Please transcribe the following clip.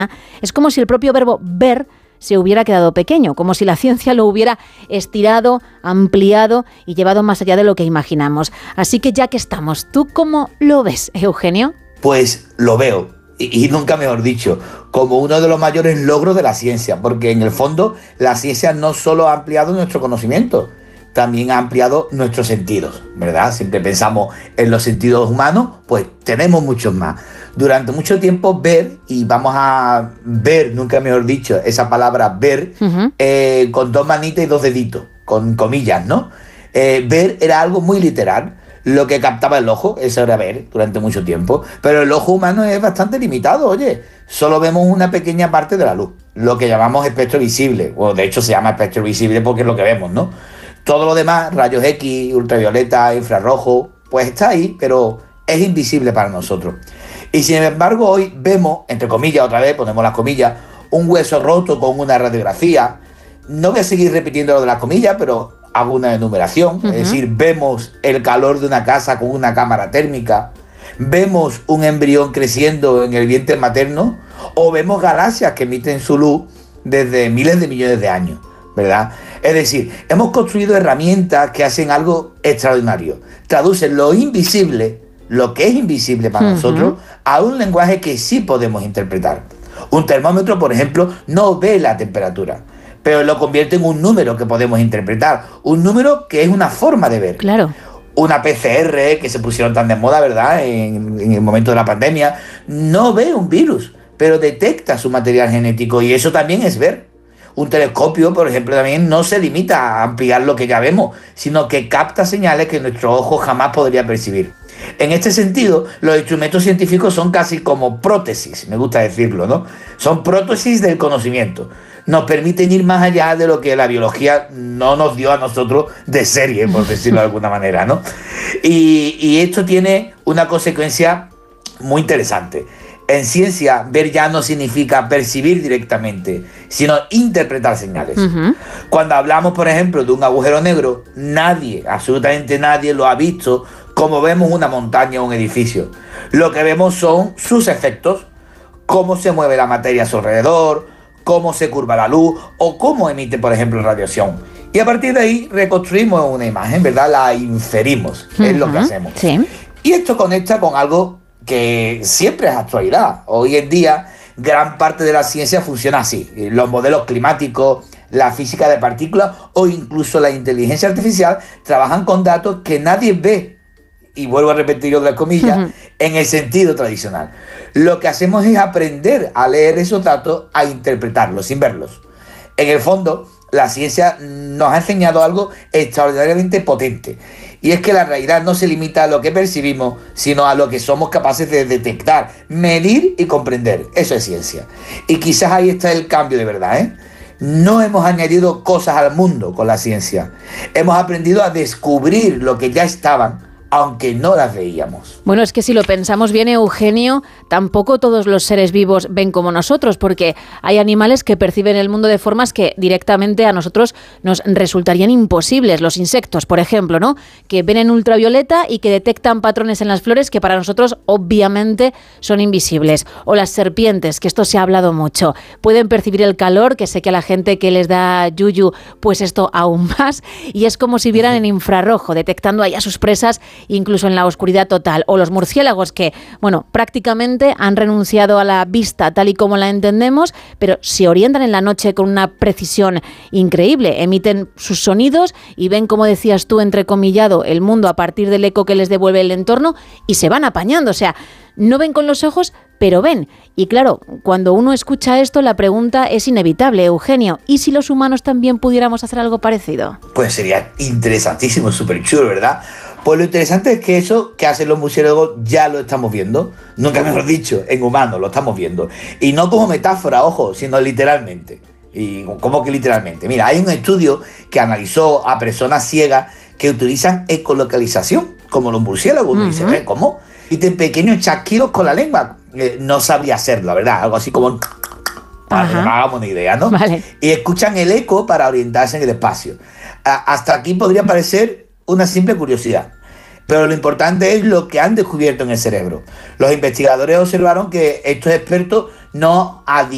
Es como si el propio verbo ver se hubiera quedado pequeño, como si la ciencia lo hubiera estirado, ampliado y llevado más allá de lo que imaginamos. Así que ya que estamos, ¿tú cómo lo ves, Eugenio? Pues lo veo, y nunca mejor dicho, como uno de los mayores logros de la ciencia, porque en el fondo la ciencia no solo ha ampliado nuestro conocimiento, también ha ampliado nuestros sentidos, ¿verdad? Siempre pensamos en los sentidos humanos, pues tenemos muchos más. Durante mucho tiempo ver, y vamos a ver, nunca mejor dicho, esa palabra ver, con dos manitas y dos deditos, con comillas, ¿no? Ver era algo muy literal. Lo que captaba el ojo, eso era ver durante mucho tiempo, pero el ojo humano es bastante limitado, oye, solo vemos una pequeña parte de la luz, lo que llamamos espectro visible, o de hecho se llama espectro visible porque es lo que vemos, ¿no? Todo lo demás, rayos X, ultravioleta, infrarrojo, pues está ahí, pero es invisible para nosotros. Y sin embargo hoy vemos, entre comillas otra vez, ponemos las comillas, un hueso roto con una radiografía. No voy a seguir repitiendo lo de las comillas, pero hago una enumeración. Es decir, vemos el calor de una casa con una cámara térmica, vemos un embrión creciendo en el vientre materno, o vemos galaxias que emiten su luz desde miles de millones de años, ¿verdad? Es decir, hemos construido herramientas que hacen algo extraordinario. Traducen lo invisible, lo que es invisible para nosotros, a un lenguaje que sí podemos interpretar. Un termómetro, por ejemplo, no ve la temperatura, pero lo convierte en un número que podemos interpretar. Un número que es una forma de ver. Claro. Una PCR, que se pusieron tan de moda, ¿verdad?, en el momento de la pandemia, no ve un virus, pero detecta su material genético, y eso también es ver. Un telescopio, por ejemplo, también no se limita a ampliar lo que ya vemos, sino que capta señales que nuestro ojo jamás podría percibir. En este sentido, los instrumentos científicos son casi como prótesis, me gusta decirlo, ¿no? Son prótesis del conocimiento. Nos permiten ir más allá de lo que la biología no nos dio a nosotros de serie, por decirlo de alguna manera, ¿no? Y esto tiene una consecuencia muy interesante. En ciencia, ver ya no significa percibir directamente, sino interpretar señales. Cuando hablamos, por ejemplo, de un agujero negro, nadie, absolutamente nadie lo ha visto como vemos una montaña o un edificio. Lo que vemos son sus efectos, cómo se mueve la materia a su alrededor, cómo se curva la luz o cómo emite, por ejemplo, radiación. Y a partir de ahí reconstruimos una imagen, ¿verdad? La inferimos, es lo que hacemos. Sí. Y esto conecta con algo que siempre es actualidad. Hoy en día, gran parte de la ciencia funciona así. Los modelos climáticos, la física de partículas o incluso la inteligencia artificial trabajan con datos que nadie ve, y vuelvo a repetir otras comillas, en el sentido tradicional. Lo que hacemos es aprender a leer esos datos, a interpretarlos sin verlos. En el fondo, la ciencia nos ha enseñado algo extraordinariamente potente, y es que la realidad no se limita a lo que percibimos, sino a lo que somos capaces de detectar, medir y comprender. Eso es ciencia. Y quizás ahí está el cambio de verdad, ¿eh? No hemos añadido cosas al mundo con la ciencia. Hemos aprendido a descubrir lo que ya estaban, aunque no las veíamos. Bueno, es que si lo pensamos bien, Eugenio, tampoco todos los seres vivos ven como nosotros, porque hay animales que perciben el mundo de formas que directamente a nosotros nos resultarían imposibles. Los insectos, por ejemplo, ¿no?, que ven en ultravioleta y que detectan patrones en las flores que para nosotros obviamente son invisibles. O las serpientes, que esto se ha hablado mucho, pueden percibir el calor, que sé que a la gente que les da yuyu, pues esto aún más, y es como si vieran en infrarrojo, detectando ahí a sus presas incluso en la oscuridad total. O los murciélagos que, bueno, prácticamente han renunciado a la vista tal y como la entendemos, pero se orientan en la noche con una precisión increíble. Emiten sus sonidos y ven, como decías tú, entrecomillado, el mundo a partir del eco que les devuelve el entorno y se van apañando. O sea, no ven con los ojos, pero ven. Y claro, cuando uno escucha esto, la pregunta es inevitable, Eugenio. ¿Y si los humanos también pudiéramos hacer algo parecido? Pues sería interesantísimo, súper chulo, ¿verdad? Pues lo interesante es que eso que hacen los murciélagos ya lo estamos viendo. Nunca mejor dicho, en humanos lo estamos viendo. Y no como metáfora, ojo, sino literalmente. ¿Y cómo que literalmente? Mira, hay un estudio que analizó a personas ciegas que utilizan ecolocalización, como los murciélagos. Uno dice, ¿ves cómo? Y de pequeños chasquidos con la lengua. No sabría hacerlo, la verdad. Algo así como... para que nos hagamos una idea, ¿no? Vale. Y escuchan el eco para orientarse en el espacio. Hasta aquí podría parecer una simple curiosidad, pero lo importante es lo que han descubierto en el cerebro. Los investigadores observaron que estos expertos no